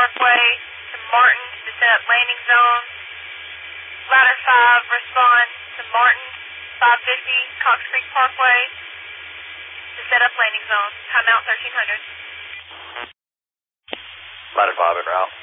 Parkway to Martin to set up landing zone. Ladder 5, respond to Martin, 550 Cox Creek Parkway to set up landing zone. Timeout 1300. Ladder 5 en route.